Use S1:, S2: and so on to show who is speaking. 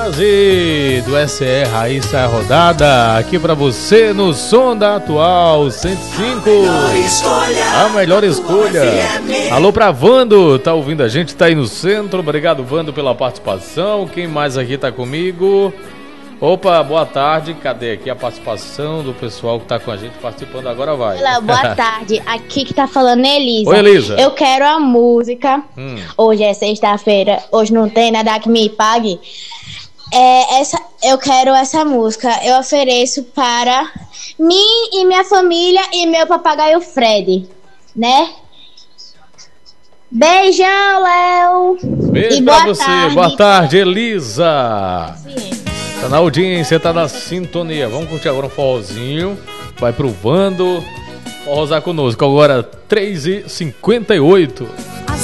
S1: Do SE Raiz é rodada aqui pra você no som da Atual 105. A melhor escolha. Alô pra Vando, tá ouvindo a gente, tá aí no centro. Obrigado, Vando, pela participação. Quem mais aqui tá comigo? Opa, boa tarde. Cadê aqui a participação do pessoal que tá com a gente participando agora? Vai.
S2: Olá, boa tarde. Aqui que tá falando é Elisa.
S1: Oi, Elisa.
S2: Eu quero a música. Hoje é sexta-feira, hoje não tem nada que me pague. Eu quero essa música. Eu ofereço para mim e minha família e meu papagaio Fred, né? Beijão, Léo.
S1: Beijo
S2: e
S1: pra
S2: boa
S1: você.
S2: Tarde.
S1: Boa tarde, Elisa.
S2: Sim.
S1: Tá na audiência, tá na sintonia. Vamos curtir agora um forrozinho. Vai pro Vando forrosar conosco. Agora 3h58.